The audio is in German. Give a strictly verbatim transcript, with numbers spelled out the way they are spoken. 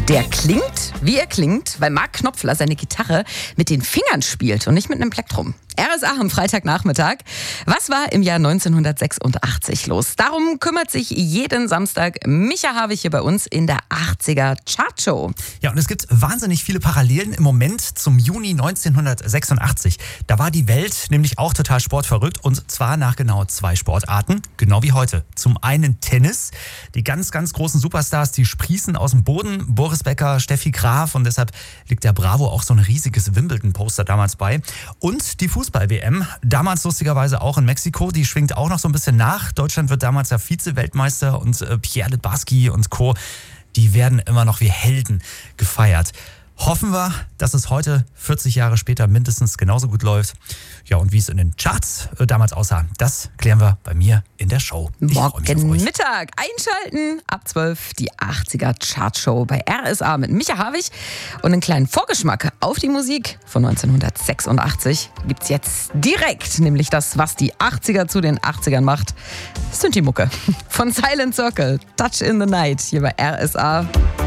Der klingt, wie er klingt, weil Mark Knopfler seine Gitarre mit den Fingern spielt und nicht mit einem Plektrum. R S A am Freitagnachmittag. Was war im Jahr neunzehnhundertsechsundachtzig los? Darum kümmert sich jeden Samstag Micha Havig hier bei uns in der achtziger Chartshow. Ja, und es gibt wahnsinnig viele Parallelen im Moment zum Juni neunzehnhundertsechsundachtzig. Da war die Welt nämlich auch total sportverrückt und zwar nach genau zwei Sportarten, genau wie heute. Zum einen Tennis. Die ganz, ganz großen Superstars, die sprießen aus dem Boden. Boris Becker, Steffi Graf, und deshalb liegt der Bravo auch so ein riesiges Wimbledon-Poster damals bei. Und die Fußball-W M, damals lustigerweise auch in Mexiko, die schwingt auch noch so ein bisschen nach. Deutschland wird damals ja Vize-Weltmeister und äh, Pierre Littbarski und Co., die werden immer noch wie Helden gefeiert. Hoffen wir, dass es heute, vierzig Jahre später, mindestens genauso gut läuft. Ja, und wie es in den Charts äh, damals aussah, das klären wir bei mir in der Show. Ich freu mich auf Morgen euch. Mittag einschalten, ab zwölf die achtziger Chartshow bei R S A mit Micha Havig. Und einen kleinen Vorgeschmack auf die Musik von neunzehnhundertsechsundachtzig gibt's jetzt direkt. Nämlich das, was die achtziger zu den achtzigern macht. Das sind die Mucke von Silent Circle, Touch in the Night hier bei R S A.